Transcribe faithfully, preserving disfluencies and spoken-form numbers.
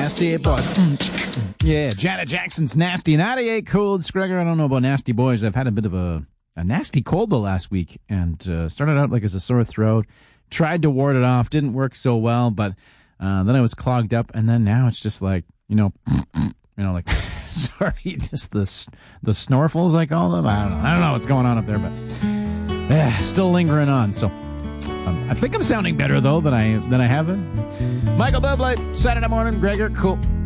Nasty Boys. Yeah, Janet Jackson's Nasty. ninety-eight cool. It's Gregor. I don't know about Nasty Boys. I've had a bit of a, a nasty cold the last week and uh, started out like as a sore throat. Tried to ward it off. Didn't work so well, but uh, then I was clogged up. And then now it's just like, you know, you know, like, sorry, just the, the snorfles, I call them. I don't know. I don't know what's going on up there, but yeah, still lingering on. So um, I think I'm sounding better, though, than I, than I have been. Michael Bublé, Saturday morning. Gregor, cool.